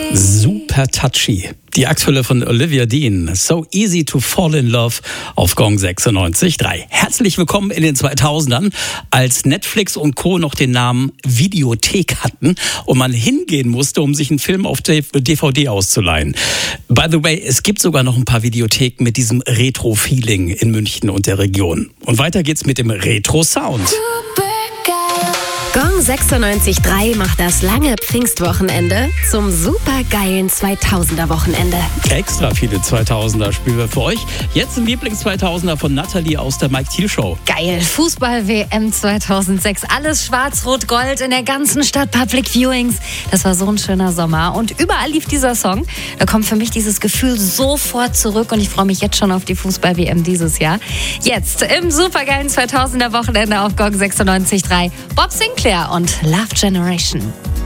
Super touchy. Die aktuelle von Olivia Dean. So easy to fall in love auf Gong 96.3. Herzlich willkommen in den 2000ern, als Netflix und Co. noch den Namen Videothek hatten und man hingehen musste, um sich einen Film auf DVD auszuleihen. By the way, es gibt sogar noch ein paar Videotheken mit diesem Retro-Feeling in München und der Region. Und weiter geht's mit dem Retro-Sound. Gong 96.3 macht das lange Pfingstwochenende zum supergeilen 2000er-Wochenende. Extra viele 2000er spielen wir für euch. Jetzt ein Lieblings-2000er von Natalie aus der Mike Thiel Show. Geil, Fußball-WM 2006. Alles schwarz-rot-gold in der ganzen Stadt, Public Viewings. Das war so ein schöner Sommer und überall lief dieser Song. Da kommt für mich dieses Gefühl sofort zurück und ich freue mich jetzt schon auf die Fußball-WM dieses Jahr. Jetzt im supergeilen 2000er-Wochenende auf Gong 96.3. Bob Sinclair und Love Generation.